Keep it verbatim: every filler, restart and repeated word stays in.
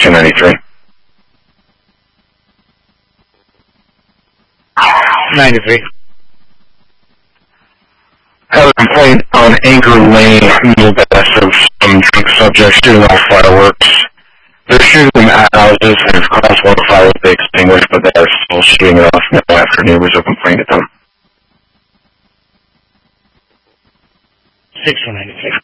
two ninety-three. ninety-three. Have a complaint on Anchor Lane, Middlebest, of some drunk subjects shooting off fireworks. They're shooting them at houses, and it's class one fire with the extinguished, but they are still shooting it off now after neighbors have complained at them. six one ninety-three.